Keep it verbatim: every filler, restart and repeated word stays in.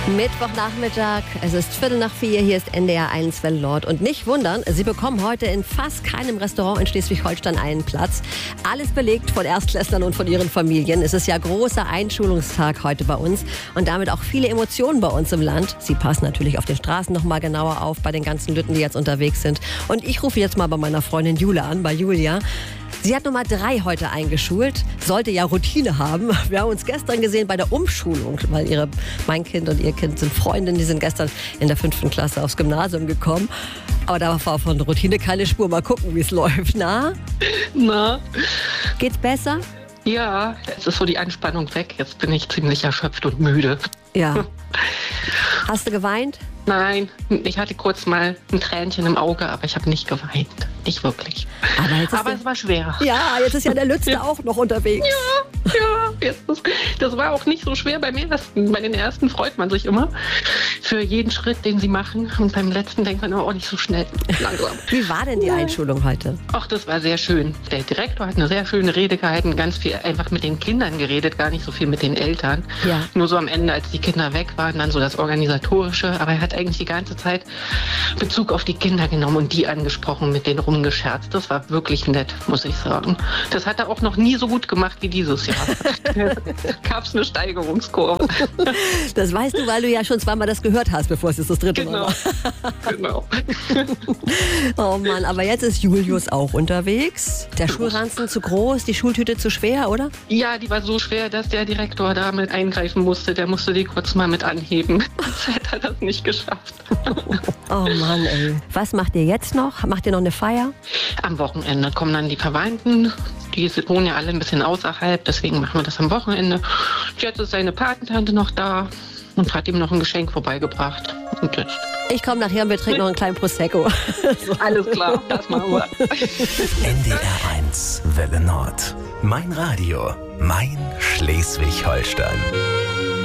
Mittwochnachmittag, es ist Viertel nach vier, hier ist N D R eins Welle Nord. Und nicht wundern, Sie bekommen heute in fast keinem Restaurant in Schleswig-Holstein einen Platz. Alles belegt von Erstklässlern und von ihren Familien. Es ist ja großer Einschulungstag heute bei uns und damit auch viele Emotionen bei uns im Land. Sie passen natürlich auf den Straßen noch mal genauer auf bei den ganzen Lütten, die jetzt unterwegs sind. Und ich rufe jetzt mal bei meiner Freundin Jule an, bei Julia. Sie hat Nummer drei heute eingeschult, sollte ja Routine haben. Wir haben uns gestern gesehen bei der Umschulung, weil ihre, mein Kind und ihr Kind sind Freundinnen, die sind gestern in der fünften Klasse aufs Gymnasium gekommen. Aber da war von Routine keine Spur. Mal gucken, wie es läuft. Na? Na? Geht's besser? Ja, jetzt ist so die Anspannung weg. Jetzt bin ich ziemlich erschöpft und müde. Ja. Hast du geweint? Nein, ich hatte kurz mal ein Tränchen im Auge, aber ich habe nicht geweint. Nicht wirklich. Aber, jetzt ist aber der, es war schwer. Ja, jetzt ist ja der Lützte ja auch noch unterwegs. Ja, ja. Jetzt ist, das war auch nicht so schwer beim ersten. Bei den ersten freut man sich immer für jeden Schritt, den sie machen. Und beim letzten denkt man, oh, nicht so schnell, langsam. Wie war denn die ja. Einschulung heute? Ach, das war sehr schön. Der Direktor hat eine sehr schöne Rede gehalten, ganz viel einfach mit den Kindern geredet, gar nicht so viel mit den Eltern. Ja. Nur so am Ende, als die Kinder weg waren, dann so das Organisatorische. Aber er hat eigentlich die ganze Zeit Bezug auf die Kinder genommen und die angesprochen, mit denen rumgescherzt. Das war wirklich nett, muss ich sagen. Das hat er auch noch nie so gut gemacht wie dieses Jahr. Da gab es eine Steigerungskurve. Das weißt du, weil du ja schon zweimal das gehört hast, bevor es jetzt das dritte genau. Mal war. Genau. Oh Mann, aber jetzt ist Julius auch unterwegs. Der Schulranzen zu groß, die Schultüte zu schwer, oder? Ja, die war so schwer, dass der Direktor da mit eingreifen musste. Der musste die kurz mal mit anheben. Sonst hätte er das nicht geschafft. Oh Mann, ey. Was macht ihr jetzt noch? Macht ihr noch eine Feier? Am Wochenende kommen dann die Verwandten. Die wohnen ja alle ein bisschen außerhalb, deswegen machen wir das am Wochenende. Jetzt ist seine Patentante noch da und hat ihm noch ein Geschenk vorbeigebracht. Und jetzt. Ich komme nachher und wir trinken noch einen kleinen Prosecco. So. Alles klar, das machen wir. N D R eins Welle Nord. Mein Radio, mein Schleswig-Holstein.